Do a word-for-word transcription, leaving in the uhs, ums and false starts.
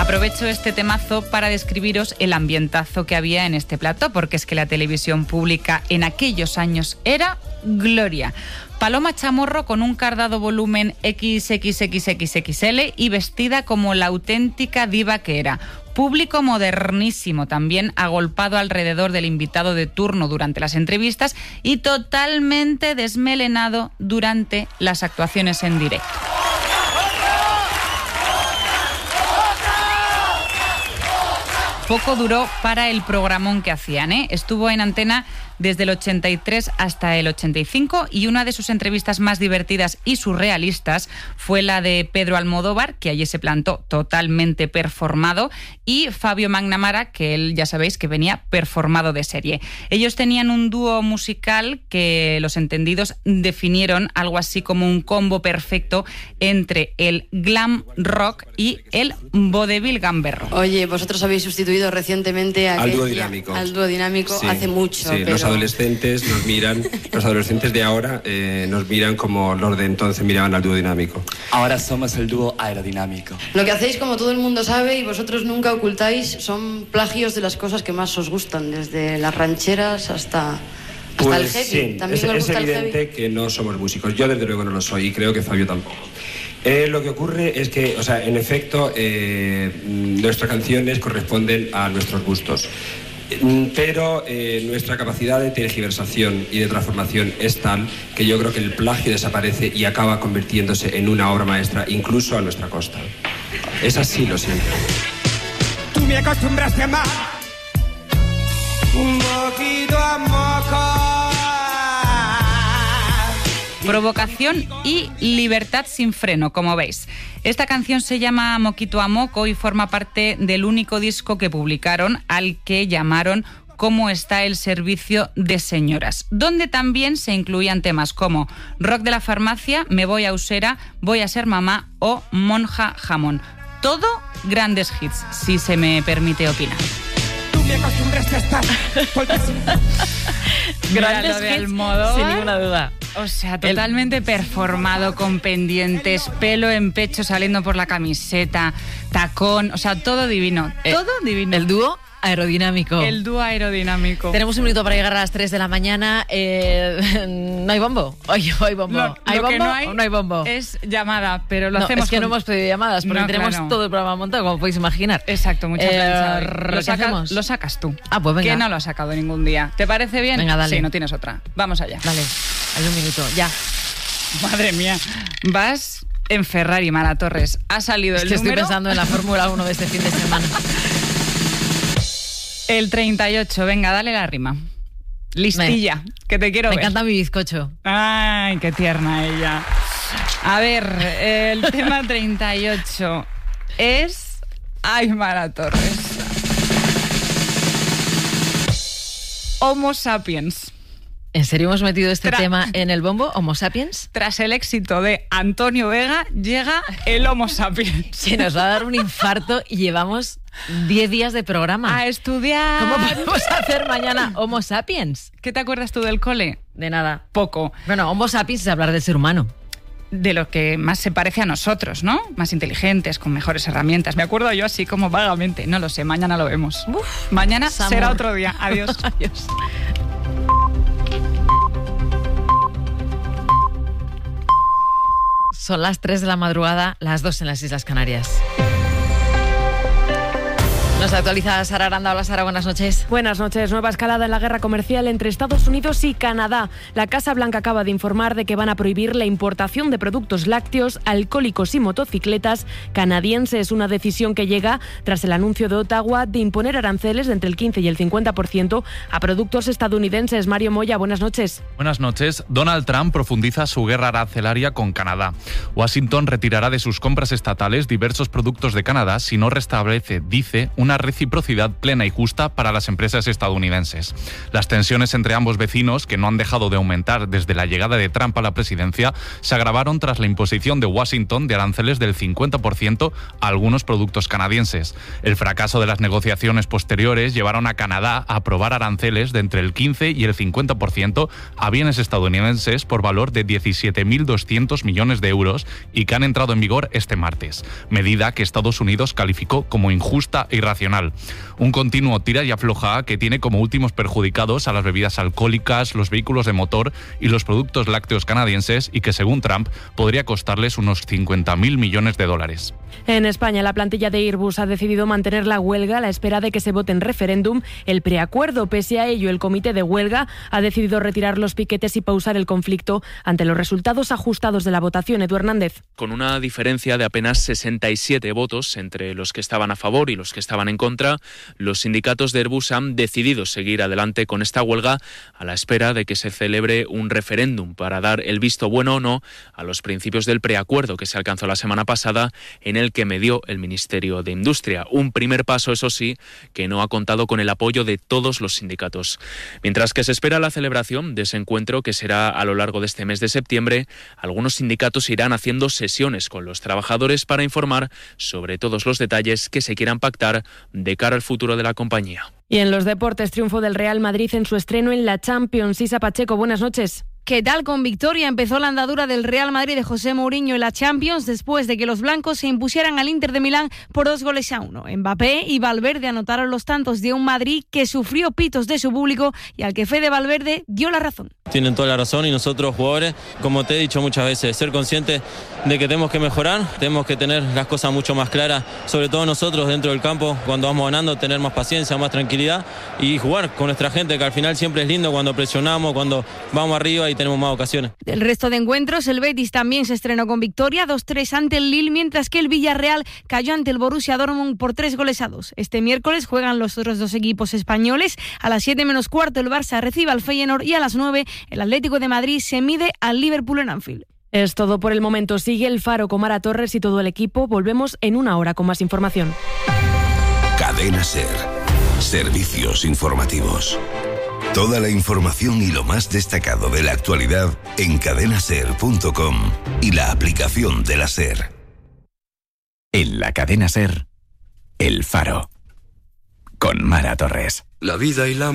Aprovecho este temazo para describiros el ambientazo que había en este plató, porque es que la televisión pública en aquellos años era gloria. Paloma Chamorro con un cardado volumen equis equis equis equis equis ele y vestida como la auténtica diva que era. Público modernísimo, también agolpado alrededor del invitado de turno durante las entrevistas y totalmente desmelenado durante las actuaciones en directo. Poco duró para el programón que hacían, ¿eh? Estuvo en antena desde el ochenta y tres hasta el ochenta y cinco y una de sus entrevistas más divertidas y surrealistas fue la de Pedro Almodóvar, que allí se plantó totalmente performado, y Fabio Magnamara, que él ya sabéis que venía performado de serie. Ellos tenían un dúo musical que los entendidos definieron algo así como un combo perfecto entre el glam rock y el vodevil gamberro. Oye, vosotros habéis sustituido recientemente a al dúo dinámico. Al dúo dinámico sí, hace mucho. Sí, pero... los adolescentes nos miran, los adolescentes de ahora eh, nos miran como los de entonces miraban al dúo dinámico. Ahora somos el dúo aerodinámico. Lo que hacéis, como todo el mundo sabe y vosotros nunca ocultáis, son plagios de las cosas que más os gustan, desde las rancheras hasta... Hasta pues el heavy. Sí, ¿También es, os es gusta evidente el heavy? que no somos músicos. Yo desde luego no lo soy y creo que Fabio tampoco. Eh, lo que ocurre es que, o sea, en efecto, eh, nuestras canciones corresponden a nuestros gustos. Pero eh, nuestra capacidad de tergiversación y de transformación es tal que yo creo que el plagio desaparece y acaba convirtiéndose en una obra maestra, incluso a nuestra costa. Es así, lo siento. Tú me acostumbraste a amar un poquito a moco. Provocación y libertad sin freno, como veis. Esta canción se llama Moquito a Moco y forma parte del único disco que publicaron, al que llamaron Cómo está el servicio de señoras, donde también se incluían temas como Rock de la farmacia, Me voy a Usera, Voy a ser mamá o Monja jamón. Todo grandes hits, si se me permite opinar. Tú me acostumbraste a estar. Grandes hits, Almodóvar, sin ninguna duda. O sea, totalmente el... performado, con pendientes, pelo en pecho saliendo por la camiseta, tacón, o sea, todo divino, eh, todo divino. El dúo aerodinámico. El dúo aerodinámico. Tenemos un minuto para llegar a las tres de la mañana. Eh, ¿No hay bombo? Oye, ¿hay bombo? Lo, ¿Hay lo bombo que no hay o no hay bombo? Es llamada, pero lo no, hacemos es que con... no hemos pedido llamadas porque no, tenemos claro. todo el programa montado, como podéis imaginar. Exacto, mucha eh, prensa. Lo, saca, hacemos? lo sacas tú. Ah, pues venga. Que no lo has sacado ningún día. ¿Te parece bien? Venga, dale. Sí, no tienes otra. Vamos allá. Dale, hay un minuto, ya. Madre mía. Vas en Ferrari, Mara Torres. Ha salido es el que número... estoy pensando en la Fórmula uno de este fin de semana. El treinta y ocho, venga, dale la rima. Listilla, me, que te quiero me ver. Me encanta mi bizcocho. Ay, qué tierna ella. A ver, el tema treinta y ocho es... Ay, Mara Torres. Homo sapiens. ¿En serio hemos metido este Tra- tema en el bombo? ¿Homo sapiens? Tras el éxito de Antonio Vega, llega el Homo sapiens. Se nos va a dar un infarto y llevamos diez días de programa. A estudiar. ¿Cómo podemos hacer mañana Homo sapiens? ¿Qué te acuerdas tú del cole? De nada. Poco. Bueno, Homo sapiens es hablar del ser humano. De lo que más se parece a nosotros, ¿no? Más inteligentes, con mejores herramientas. Me acuerdo yo así como vagamente. No lo sé, mañana lo vemos. Uf, mañana Samu. Será otro día. Adiós. Adiós. Son las tres de la madrugada, las dos en las Islas Canarias. Nos actualiza Sara Aranda. Hola, Sara, buenas noches. Buenas noches. Nueva escalada en la guerra comercial entre Estados Unidos y Canadá. La Casa Blanca acaba de informar de que van a prohibir la importación de productos lácteos, alcohólicos y motocicletas canadienses. Una decisión que llega tras el anuncio de Ottawa de imponer aranceles de entre el quince y el cincuenta por ciento a productos estadounidenses. Mario Moya, buenas noches. Buenas noches. Donald Trump profundiza su guerra arancelaria con Canadá. Washington retirará de sus compras estatales diversos productos de Canadá si no restablece, dice, una una reciprocidad plena y justa para las empresas estadounidenses. Las tensiones entre ambos vecinos, que no han dejado de aumentar desde la llegada de Trump a la presidencia, se agravaron tras la imposición de Washington de aranceles del cincuenta por ciento a algunos productos canadienses. El fracaso de las negociaciones posteriores llevaron a Canadá a aprobar aranceles de entre el quince y el cincuenta por ciento a bienes estadounidenses por valor de diecisiete mil doscientos millones de euros y que han entrado en vigor este martes, medida que Estados Unidos calificó como injusta e irracional. Un continuo tira y afloja que tiene como últimos perjudicados a las bebidas alcohólicas, los vehículos de motor y los productos lácteos canadienses y que, según Trump, podría costarles unos cincuenta mil millones de dólares. En España, la plantilla de Airbus ha decidido mantener la huelga a la espera de que se vote en referéndum el preacuerdo. Pese a ello, el comité de huelga ha decidido retirar los piquetes y pausar el conflicto ante los resultados ajustados de la votación. Edu Hernández. Con una diferencia de apenas sesenta y siete votos entre los que estaban a favor y los que estaban en contra, los sindicatos de Airbus han decidido seguir adelante con esta huelga a la espera de que se celebre un referéndum para dar el visto bueno o no a los principios del preacuerdo que se alcanzó la semana pasada, en el que medió el Ministerio de Industria. Un primer paso, eso sí, que no ha contado con el apoyo de todos los sindicatos. Mientras que se espera la celebración de ese encuentro, que será a lo largo de este mes de septiembre, algunos sindicatos irán haciendo sesiones con los trabajadores para informar sobre todos los detalles que se quieran pactar de cara al futuro de la compañía. Y en los deportes, triunfo del Real Madrid en su estreno en la Champions. Isa Pacheco, buenas noches. ¿Qué tal? Con victoria empezó la andadura del Real Madrid de José Mourinho en la Champions después de que los blancos se impusieran al Inter de Milán por dos goles a uno. Mbappé y Valverde anotaron los tantos de un Madrid que sufrió pitos de su público y al que Fede Valverde dio la razón. Tienen toda la razón y nosotros, jugadores, como te he dicho muchas veces, ser conscientes de que tenemos que mejorar, tenemos que tener las cosas mucho más claras, sobre todo nosotros dentro del campo, cuando vamos ganando, tener más paciencia, más tranquilidad y jugar con nuestra gente, que al final siempre es lindo cuando presionamos, cuando vamos arriba y tenemos más ocasiones. Del resto de encuentros, el Betis también se estrenó con victoria, dos tres ante el Lille, mientras que el Villarreal cayó ante el Borussia Dortmund por tres goles a dos. Este miércoles juegan los otros dos equipos españoles. A las siete menos cuarto el Barça recibe al Feyenoord y a las nueve el Atlético de Madrid se mide al Liverpool en Anfield. Es todo por el momento. Sigue El Faro con Mara Torres y todo el equipo. Volvemos en una hora con más información. Cadena SER. Servicios informativos. Toda la información y lo más destacado de la actualidad en cadena ser punto com y la aplicación de la SER. En la Cadena SER, El Faro. Con Mara Torres. La vida y la